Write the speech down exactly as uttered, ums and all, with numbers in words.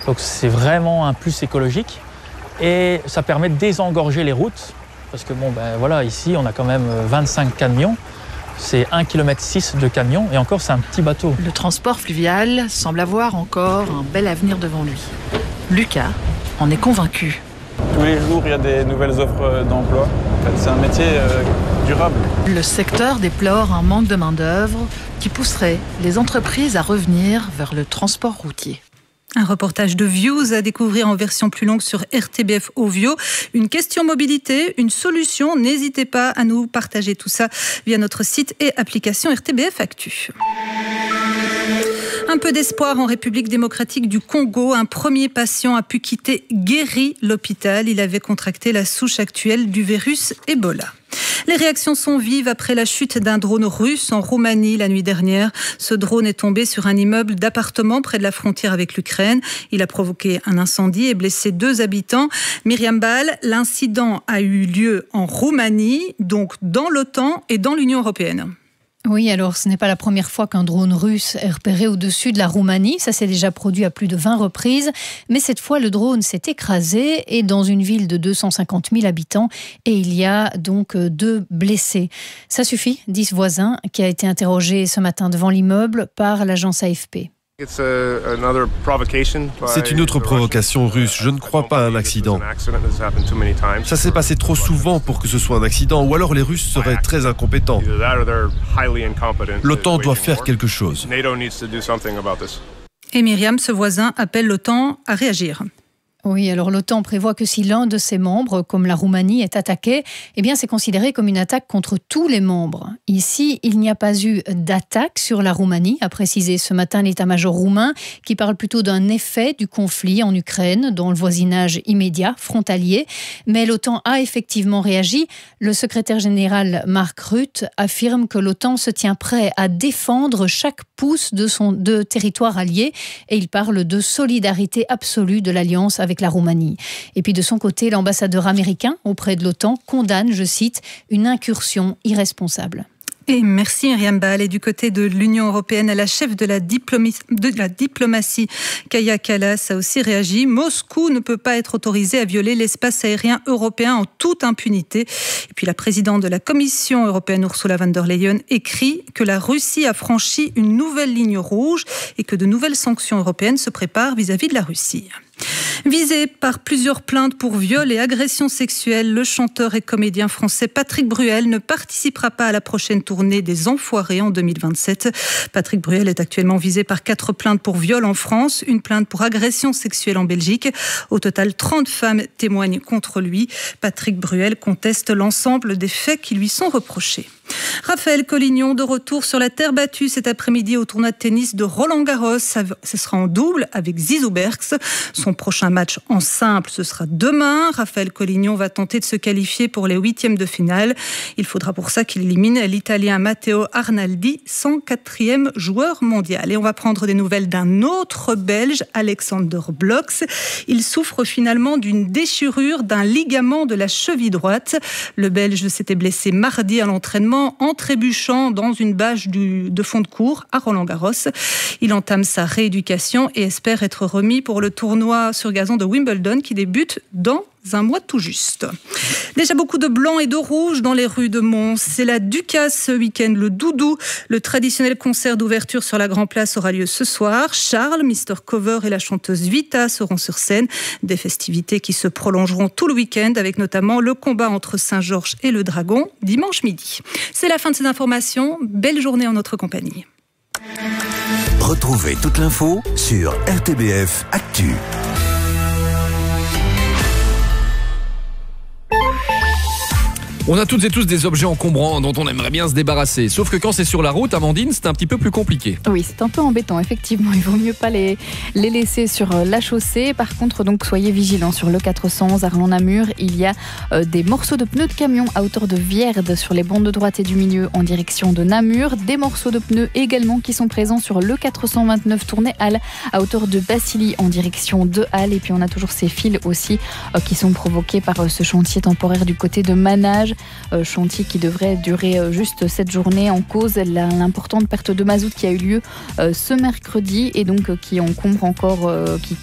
Donc c'est vraiment un plus écologique et ça permet de désengorger les routes parce que bon ben voilà, ici on a quand même vingt-cinq camions, c'est un virgule six kilomètres de camions et encore c'est un petit bateau. Le transport fluvial semble avoir encore un bel avenir devant lui. Lucas en est convaincu. Tous les jours, il y a des nouvelles offres d'emploi. En fait, c'est un métier euh, durable. Le secteur déplore un manque de main-d'œuvre qui pousserait les entreprises à revenir vers le transport routier. Un reportage de Views à découvrir en version plus longue sur R T B F Ovio. Une question mobilité, une solution. N'hésitez pas à nous partager tout ça via notre site et application R T B F Actu. Un peu d'espoir en République démocratique du Congo. Un premier patient a pu quitter guéri l'hôpital. Il avait contracté la souche actuelle du virus Ebola. Les réactions sont vives après la chute d'un drone russe en Roumanie la nuit dernière. Ce drone est tombé sur un immeuble d'appartements près de la frontière avec l'Ukraine. Il a provoqué un incendie et blessé deux habitants. Myriam Ball, l'incident a eu lieu en Roumanie, donc dans l'OTAN et dans l'Union européenne. Oui, alors ce n'est pas la première fois qu'un drone russe est repéré au-dessus de la Roumanie. Ça s'est déjà produit à plus de vingt reprises. Mais cette fois, le drone s'est écrasé et dans une ville de deux cent cinquante mille habitants. Et il y a donc deux blessés. Ça suffit, disent voisins, qui a été interrogé ce matin devant l'immeuble par l'agence A F P. C'est une autre provocation russe. Je ne crois pas à un accident. Ça s'est passé trop souvent pour que ce soit un accident, ou alors les Russes seraient très incompétents. L'OTAN doit faire quelque chose. Et Myriam, ce voisin, appelle l'OTAN à réagir. Oui, alors l'OTAN prévoit que si l'un de ses membres, comme la Roumanie, est attaqué, eh bien c'est considéré comme une attaque contre tous les membres. Ici, il n'y a pas eu d'attaque sur la Roumanie, a précisé ce matin l'état-major roumain, qui parle plutôt d'un effet du conflit en Ukraine, dans le voisinage immédiat, frontalier. Mais l'OTAN a effectivement réagi. Le secrétaire général Mark Rutte affirme que l'OTAN se tient prêt à défendre chaque pouce de son de territoire allié, et il parle de solidarité absolue de l'Alliance avec la Roumanie. Et puis de son côté, l'ambassadeur américain auprès de l'OTAN condamne, je cite, une incursion irresponsable. Et merci Myriam Ball. Et du côté de l'Union européenne, la chef de la, diplomatie, de la diplomatie, Kaja Kallas, a aussi réagi. Moscou ne peut pas être autorisé à violer l'espace aérien européen en toute impunité. Et puis la présidente de la Commission européenne, Ursula von der Leyen, écrit que la Russie a franchi une nouvelle ligne rouge et que de nouvelles sanctions européennes se préparent vis-à-vis de la Russie. Visé par plusieurs plaintes pour viol et agression sexuelle, le chanteur et comédien français Patrick Bruel ne participera pas à la prochaine tournée des Enfoirés en deux mille vingt-sept. Patrick Bruel est actuellement visé par quatre plaintes pour viol en France, une plainte pour agression sexuelle en Belgique. Au total, trente femmes témoignent contre lui. Patrick Bruel conteste l'ensemble des faits qui lui sont reprochés. Raphaël Collignon de retour sur la terre battue cet après-midi au tournoi de tennis de Roland-Garros. Ce sera en double avec Zizou Bergs. Son prochain match en simple, ce sera demain. Raphaël Collignon va tenter de se qualifier pour les huitièmes de finale. Il faudra pour ça qu'il élimine l'Italien Matteo Arnaldi, cent quatrième joueur mondial. Et on va prendre des nouvelles d'un autre Belge, Alexander Bloks. Il souffre finalement d'une déchirure d'un ligament de la cheville droite. Le Belge s'était blessé mardi à l'entraînement en trébuchant dans une bâche du, de fond de cours à Roland-Garros. Il entame sa rééducation et espère être remis pour le tournoi sur gazon de Wimbledon qui débute dans un mois tout juste. Déjà beaucoup de blanc et de rouge dans les rues de Mons. C'est la Ducasse ce week-end, le Doudou. Le traditionnel concert d'ouverture sur la Grand Place aura lieu ce soir. Charles, mister Cover et la chanteuse Vita seront sur scène. Des festivités qui se prolongeront tout le week-end avec notamment le combat entre Saint-Georges et le Dragon dimanche midi. C'est la fin de ces informations. Belle journée en notre compagnie. Retrouvez toute l'info sur R T B F Actu. On a toutes et tous des objets encombrants dont on aimerait bien se débarrasser. Sauf que quand c'est sur la route, Amandine, c'est un petit peu plus compliqué. Oui, c'est un peu embêtant, effectivement. Il vaut mieux pas les, les laisser sur la chaussée. Par contre, donc, soyez vigilants. Sur le quatre cent onze Arlon-Namur, il y a euh, des morceaux de pneus de camion à hauteur de Vierde sur les bandes de droite et du milieu en direction de Namur. Des morceaux de pneus également qui sont présents sur le quatre cent vingt-neuf Tournai-Halle à hauteur de Bassilly en direction de Halle. Et puis on a toujours ces fils aussi euh, qui sont provoqués par euh, ce chantier temporaire du côté de Manage. Euh, chantier qui devrait durer euh, juste cette journée, en cause la, l'importante perte de mazout qui a eu lieu euh, ce mercredi et donc euh, qui encombre encore, euh, qui